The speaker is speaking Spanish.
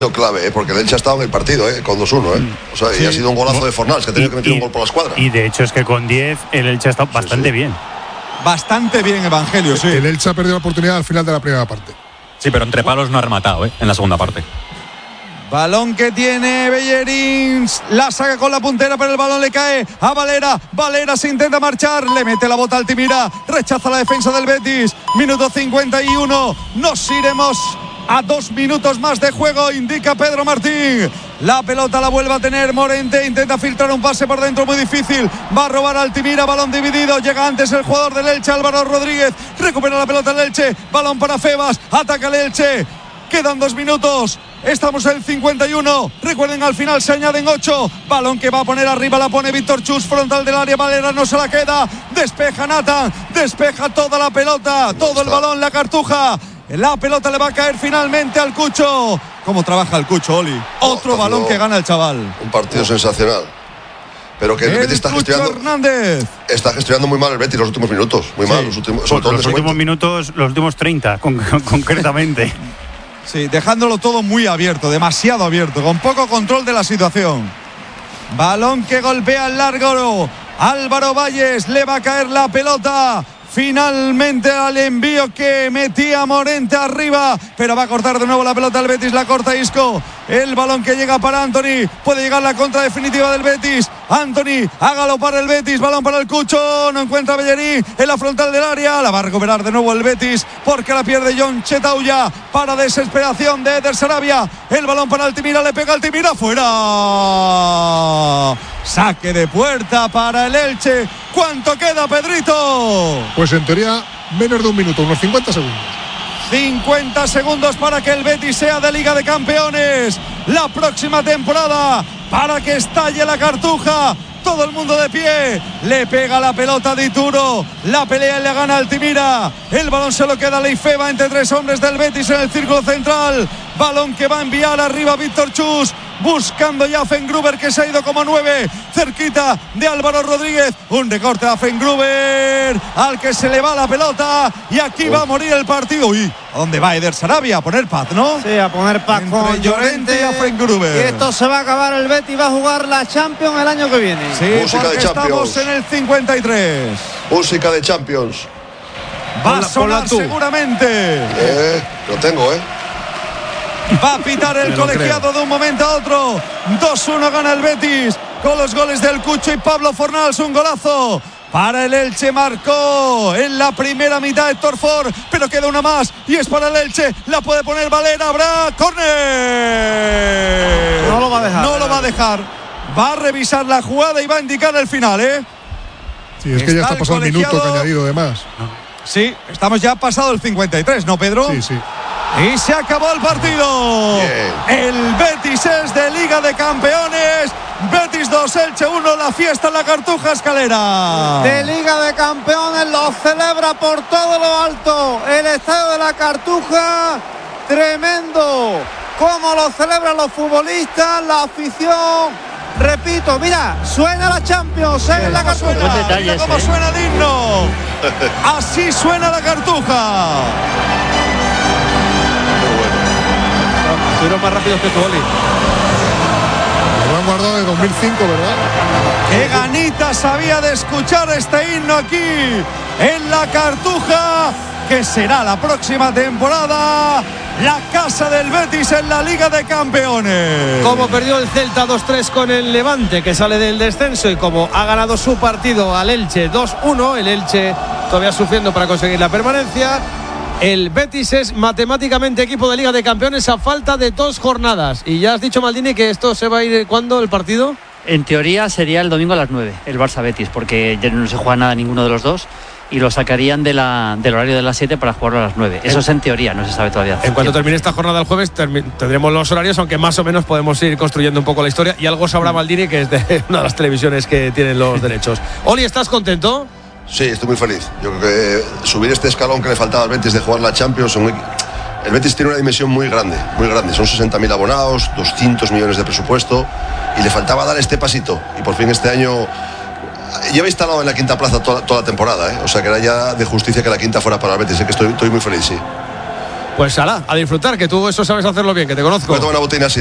clave, porque el Elche ha estado en el partido, con 2-1, O sea, y ha sido un golazo de Fornals, que ha tenido que meter un gol por la escuadra. Y de hecho es que con 10 el Elche ha estado bastante bien. Bastante bien, Evangelio, sí. El Elche ha perdido la oportunidad al final de la primera parte. Sí, pero entre palos no ha rematado, en la segunda parte. Balón que tiene Bellerín, la saca con la puntera, pero el balón le cae a Valera. Valera se intenta marchar, le mete la bota a Altimira, rechaza la defensa del Betis. Minuto 51, nos iremos a 2 minutos más de juego, indica Pedro Martín. La pelota la vuelve a tener Morente, intenta filtrar un pase por dentro muy difícil, va a robar a Altimira, balón dividido, llega antes el jugador del Elche, Álvaro Rodríguez, recupera la pelota el Elche, balón para Febas, ataca el Elche. Quedan 2 minutos. Estamos en el 51. Recuerden, al final se añaden 8. Balón que va a poner arriba, la pone Víctor Chus, frontal del área. Valera no se la queda. Despeja Nathan. Despeja toda la pelota. Todo el balón, la Cartuja. La pelota le va a caer finalmente al Cucho. ¿Cómo trabaja el Cucho, Oli? Otro balón que gana el chaval. Un partido sensacional. Pero que el Betis está gestionando. Hernández. Está gestionando muy mal el Betis los últimos minutos. Muy mal. Los últimos minutos, los últimos 30, concretamente. Sí, dejándolo todo muy abierto, demasiado abierto, con poco control de la situación. Balón que golpea el largo. Álvaro Valles, le va a caer la pelota. Finalmente al envío que metía Morente arriba, pero va a cortar de nuevo la pelota el Betis, la corta Isco. El balón que llega para Anthony, puede llegar la contra definitiva del Betis. Anthony, hágalo para el Betis, balón para el Cucho, no encuentra Bellerín en la frontal del área, la va a recuperar de nuevo el Betis, porque la pierde John Chetauya, para desesperación de Eder Sarabia. El balón para Altimira, le pega Altimira, fuera. Saque de puerta para el Elche. ¿Cuánto queda, Pedrito? Pues en teoría menos de 1 minuto, unos 50 segundos. 50 segundos para que el Betis sea de Liga de Campeones la próxima temporada, para que estalle la Cartuja. Todo el mundo de pie, le pega la pelota de Ituro, la pelea y le gana Altimira. El balón se lo queda a Leifeba entre 3 hombres del Betis en el círculo central. Balón que va a enviar arriba Víctor Chus, buscando ya a Fengruber, que se ha ido como 9, cerquita de Álvaro Rodríguez. Un recorte a Fengruber, al que se le va la pelota, y aquí va a morir el partido. Uy, ¿a dónde va Eder Sarabia? A poner paz, ¿no? Sí, a poner paz con Llorente y a Fengruber. Y esto se va a acabar, el Betis va a jugar la Champions el año que viene. Sí, música porque de Champions. Estamos en el 53. Música de Champions. Va a sonar seguramente. Lo tengo, Va a pitar el colegiado de un momento a otro. 2-1 gana el Betis con los goles del Cucho y Pablo Fornals. Un golazo para el Elche, marcó en la primera mitad Héctor Ford, pero queda una más y es para el Elche. La puede poner Valera, habrá córner. No lo va a dejar. No lo va a dejar. Va a revisar la jugada y va a indicar el final, Sí, es que ya está pasado el minuto que ha añadido de más. Sí, estamos ya pasado el 53, ¿no, Pedro? Sí, sí. Y se acabó el partido. Bien. El Betis es de Liga de Campeones. Betis 2, Elche 1, la fiesta en la Cartuja Escalera. De Liga de Campeones, lo celebra por todo lo alto el estadio de la Cartuja. Tremendo cómo lo celebran los futbolistas, la afición. Repito, mira, suena la Champions en la Cartuja. Mira cómo suena el himno. Así suena la Cartuja. Estuvieron más rápidos que tú, Oli. Lo han guardado de 2005, ¿verdad? Qué ganitas había de escuchar este himno aquí en la Cartuja, que será la próxima temporada la casa del Betis en la Liga de Campeones. Como perdió el Celta 2-3 con el Levante, que sale del descenso, y como ha ganado su partido al Elche 2-1, el Elche todavía sufriendo para conseguir la permanencia. El Betis es matemáticamente equipo de Liga de Campeones a falta de 2 jornadas. Y ya has dicho, Maldini, que esto se va a ir, ¿cuándo el partido? En teoría sería el domingo a las 9, el Barça-Betis, porque ya no se juega nada ninguno de los dos y lo sacarían del horario de las 7 para jugarlo a las 9. Eso es en teoría, no se sabe todavía. En cuanto termine esta jornada el jueves tendremos los horarios, aunque más o menos podemos ir construyendo un poco la historia. Y algo sabrá Maldini, que es de una de las televisiones que tienen los derechos. Oli, ¿estás contento? Sí, estoy muy feliz. Yo creo que subir este escalón que le faltaba al Betis de jugar la Champions. El Betis tiene una dimensión muy grande, muy grande. Son 60.000 abonados, 200 millones de presupuesto, y le faltaba dar este pasito. Y por fin este año lleva instalado en la quinta plaza toda la temporada, O sea que era ya de justicia que la quinta fuera para el Betis. Sé que estoy muy feliz, sí. Pues ala, a disfrutar, que tú eso sabes hacerlo bien, que te conozco. Voy a tomar una botella así.